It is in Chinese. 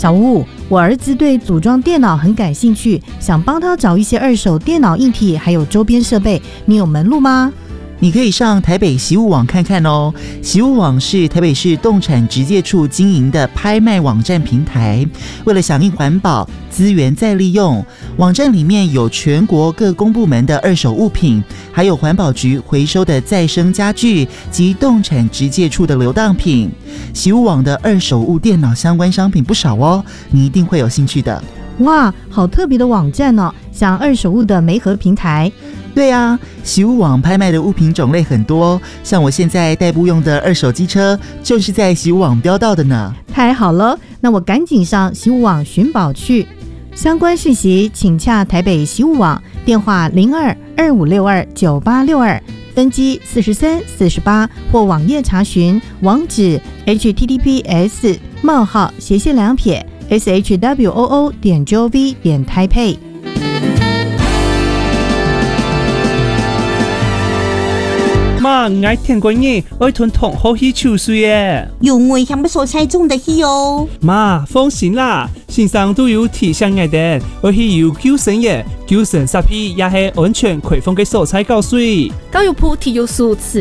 小吴，我儿子对组装电脑很感兴趣，想帮他找一些二手电脑硬体还有周边设备，你有门路吗？ 你可以上台北习物网看看哦。习物网是台北市动产直介处经营的拍卖网站平台，为了响应环保、资源再利用，网站里面有全国各公部门的二手物品，还有环保局回收的再生家具及动产直介处的流当品。习物网的二手物电脑相关商品不少哦，你一定会有兴趣的。 哇，好特别的网站哦，像二手物的媒合平台。 对啊，习物网拍卖的物品种类很多，像我现在代步用的二手机车就是在习物网标到的呢。 太好了，那我赶紧上习物网寻宝去。相关讯息请洽台北习物网，电话02-2562-9862，分机43、48，或网页查询，网址 https://shwoo.gov.taipei。 妈，我听过你爱吞同好去抽水耶。 有我想不所猜中的去哦。 妈，放心啦，线上都有提醒我的，我去有救生耶，救生设备也是安全开放的所在告水。 教育部体育署此